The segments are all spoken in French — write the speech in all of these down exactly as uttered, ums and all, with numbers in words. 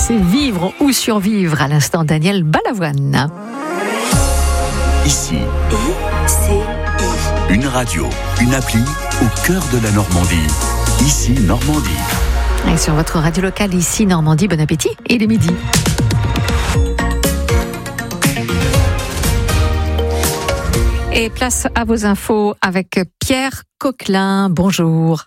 c'est Vivre ou survivre à l'instant Daniel Balavoine. Ici, I C I. une radio, une appli au cœur de la Normandie. Ici Normandie. Et sur votre radio locale Ici Normandie, bon appétit, il est midi. Et place à vos infos avec Pierre Coquelin. Bonjour.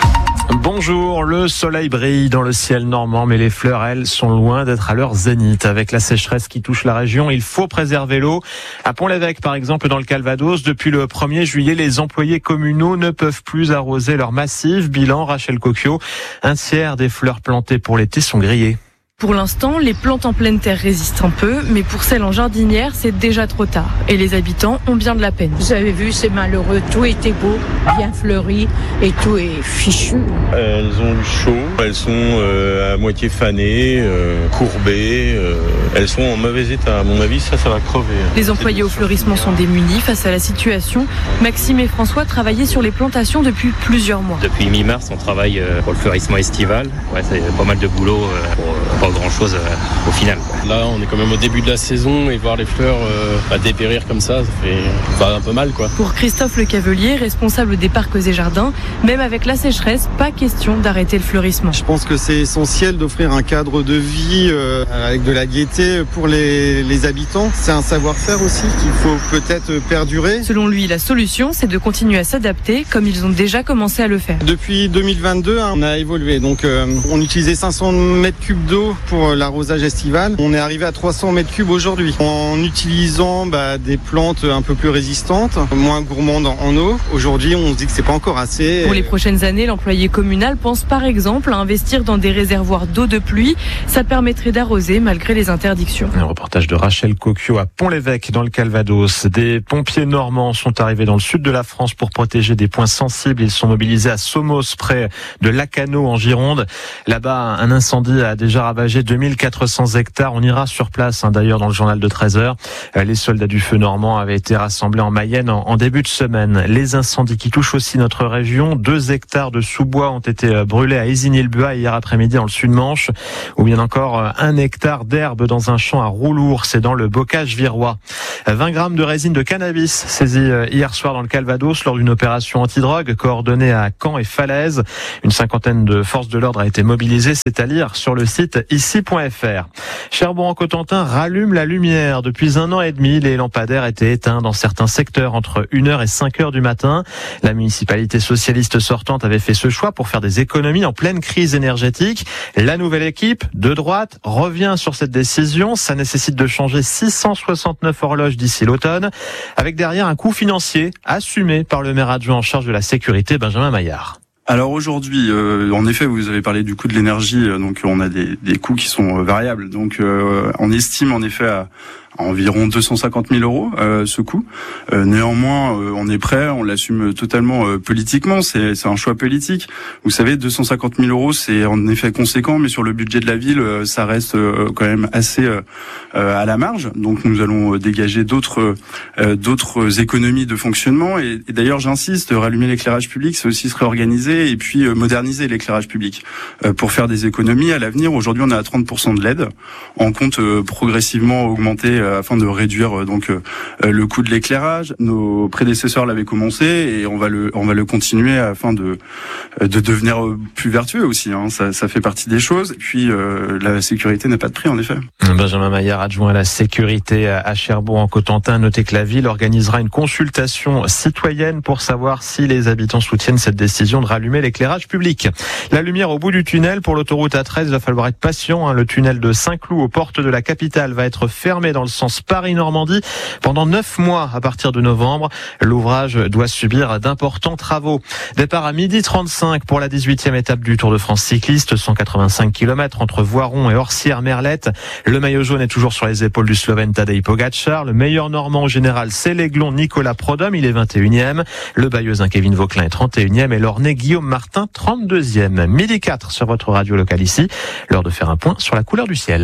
Bonjour, le soleil brille dans le ciel normand, mais les fleurs, elles, sont loin d'être à leur zénith. Avec la sécheresse qui touche la région, il faut préserver l'eau. À Pont-l'Évêque, par exemple, dans le Calvados, depuis le premier juillet, les employés communaux ne peuvent plus arroser leur massif. Bilan, Rachel Cocchio, un tiers des fleurs plantées pour l'été sont grillées. Pour l'instant, les plantes en pleine terre résistent un peu, mais pour celles en jardinière, c'est déjà trop tard. Et les habitants ont bien de la peine. Vous avez vu, c'est malheureux. Tout était beau, bien fleuri, et tout est fichu. Elles ont eu chaud, elles sont euh, à moitié fanées, euh, courbées, euh, elles sont en mauvais état. À mon avis, ça, ça va crever. Les employés au fleurissement sont démunis face à la situation. Maxime et François travaillaient sur les plantations depuis plusieurs mois. Depuis mi-mars, on travaille pour le fleurissement estival. Ouais, c'est pas mal de boulot pour pas grand chose au final. Là, on est quand même au début de la saison et voir les fleurs euh, bah, dépérir comme ça, ça fait bah, un peu mal, quoi. Pour Christophe Le Cavelier, responsable des parcs et jardins, même avec la sécheresse, pas question d'arrêter le fleurissement. Je pense que c'est essentiel d'offrir un cadre de vie euh, avec de la gaieté pour les, les habitants. C'est un savoir-faire aussi qu'il faut peut-être perdurer. Selon lui, la solution, c'est de continuer à s'adapter comme ils ont déjà commencé à le faire. Depuis deux mille vingt-deux, hein, on a évolué. Donc, euh, on utilisait cinq cents mètres cubes d'eau pour l'arrosage estival. On est arrivé à trois cents mètres cubes aujourd'hui. En utilisant bah, des plantes un peu plus résistantes, moins gourmandes en eau. Aujourd'hui, on se dit que c'est pas encore assez. Pour les prochaines années, l'employé communal pense par exemple à investir dans des réservoirs d'eau de pluie. Ça permettrait d'arroser malgré les interdictions. Un reportage de Rachel Cocchio à Pont-l'Évêque dans le Calvados. Des pompiers normands sont arrivés dans le sud de la France pour protéger des points sensibles. Ils sont mobilisés à Somos, près de Lacanau en Gironde. Là-bas, un incendie a déjà ravagé deux mille quatre cents hectares. On ira sur place, hein, d'ailleurs, dans le journal de treize heures. Les soldats du feu normand avaient été rassemblés en Mayenne en, en début de semaine. Les incendies qui touchent aussi notre région. Deux hectares de sous-bois ont été brûlés à Isigny-le-Buat hier après-midi dans le Sud-Manche. Ou bien encore un hectare d'herbe dans un champ à Roulours. C'est dans le bocage virois. vingt grammes de résine de cannabis saisis hier soir dans le Calvados lors d'une opération antidrogue coordonnée à Caen et Falaise. Une cinquantaine de forces de l'ordre a été mobilisée. C'est à lire sur le site ici point f r. Cherbourg-en-Cotentin rallume la lumière. Depuis un an et demi, les lampadaires étaient éteints dans certains secteurs entre une heure et cinq heures du matin. La municipalité socialiste sortante avait fait ce choix pour faire des économies en pleine crise énergétique. La nouvelle équipe de droite revient sur cette décision. Ça nécessite de changer six cent soixante-neuf horloges d'ici l'automne, avec derrière un coût financier assumé par le maire adjoint en charge de la sécurité, Benjamin Maillard. Alors aujourd'hui, euh, en effet, vous avez parlé du coût de l'énergie, euh, donc on a des, des coûts qui sont euh, variables. Donc euh, on estime en effet à, à environ deux cent cinquante mille euros euh, ce coût. Euh, néanmoins, euh, on est prêt, on l'assume totalement euh, politiquement. C'est, c'est un choix politique. Vous savez, deux cent cinquante mille euros, c'est en effet conséquent, mais sur le budget de la ville, euh, ça reste euh, quand même assez euh, euh, à la marge. Donc nous allons euh, dégager d'autres euh, d'autres économies de fonctionnement. Et, et d'ailleurs, j'insiste, rallumer l'éclairage public, c'est aussi se réorganiser et puis euh, moderniser l'éclairage public euh, pour faire des économies à l'avenir. Aujourd'hui, on est à trente pour cent de L E D. On compte euh, progressivement augmenter euh, afin de réduire euh, donc euh, le coût de l'éclairage. Nos prédécesseurs l'avaient commencé et on va le on va le continuer afin de de devenir plus vertueux aussi. Hein. Ça, ça fait partie des choses. Et puis euh, la sécurité n'a pas de prix en effet. Benjamin Maillard, adjoint à la sécurité à Cherbourg-en-Cotentin. Notez que la ville organisera une consultation citoyenne pour savoir si les habitants soutiennent cette décision de rallumer l'éclairage public. La lumière au bout du tunnel pour l'autoroute A treize, il va falloir être patient. Hein. Le tunnel de Saint-Cloud aux portes de la capitale va être fermé dans le sens Paris-Normandie pendant neuf mois à partir de novembre. L'ouvrage doit subir d'importants travaux. Départ à midi trente-cinq pour la dix-huitième étape du Tour de France cycliste, cent quatre-vingt-cinq kilomètres entre Voiron et Orsières-Merlette. Le maillot jaune est toujours sur les épaules du Slovène Tadej Pogačar. Le meilleur normand au général, c'est l'Aiglon Nicolas Prodhomme, il est vingt et unième. Le Bayeuxin Kevin Vauquelin est trente et unième et l'Ornais Guillaume Martin trente-deuxième. Midi quatre sur votre radio locale ici. L'heure de faire un point sur la couleur du ciel.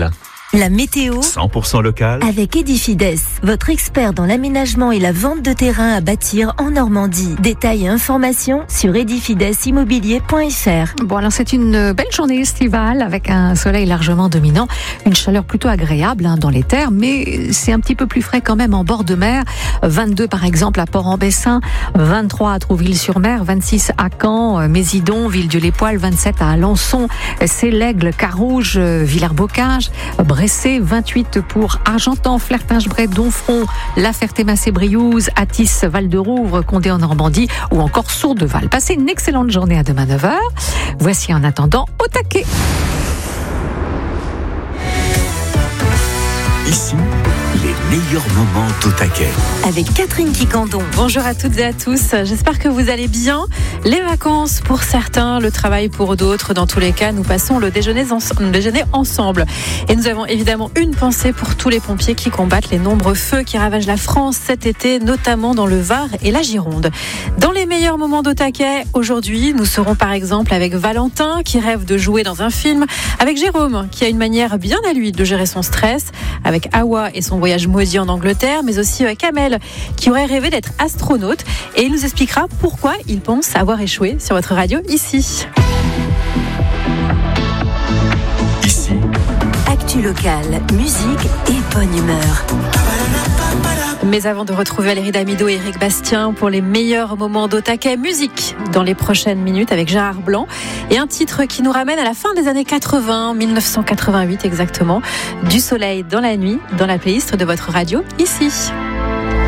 La météo cent pour cent local avec Edifides, votre expert dans l'aménagement et la vente de terrain à bâtir en Normandie. Détails et informations sur edifides immobilier point f r. Bon, alors c'est une belle journée estivale avec un soleil largement dominant, une chaleur plutôt agréable hein, dans les terres, mais c'est un petit peu plus frais quand même en bord de mer. vingt-deux par exemple à Port-en-Bessin, vingt-trois à Trouville-sur-Mer, vingt-six à Caen, Mésidon, Villedieu-les-Poils, vingt-sept à Alençon, C'est-l'Aigle, Carouge, Villers-Bocage, Bressé, vingt-huit pour Argentan, Flertingebray, Donfront, La Ferté-Macé-Briouze, Athis, Val-de-Rouvre, Condé en Normandie ou encore Sourdeval. Passez une excellente journée à demain neuf heures. Voici en attendant au taquet. Ici, les meilleurs moments au taquet. Avec Catherine Quicandon. Bonjour à toutes et à tous, j'espère que vous allez bien. Les vacances pour certains, le travail pour d'autres. Dans tous les cas, nous passons le déjeuner, en... le déjeuner ensemble. Et nous avons évidemment une pensée pour tous les pompiers qui combattent les nombreux feux qui ravagent la France cet été, notamment dans le Var et la Gironde. Dans les meilleurs moments d'au taquet, aujourd'hui, nous serons par exemple avec Valentin qui rêve de jouer dans un film, avec Jérôme qui a une manière bien à lui de gérer son stress, avec Hawa et son voyage maudit en Angleterre, mais aussi avec Kamel qui aurait rêvé d'être astronaute et il nous expliquera pourquoi il pense avoir échoué sur votre radio ici. Ici, Actu locale, musique et bonne humeur. Mais avant de retrouver Valérie Damido et Eric Bastien pour les meilleurs moments d'au taquet, musique dans les prochaines minutes avec Gérard Blanc et un titre qui nous ramène à la fin des années quatre-vingts, dix-neuf cent quatre-vingt-huit exactement, Du soleil dans la nuit, dans la playlist de votre radio ici.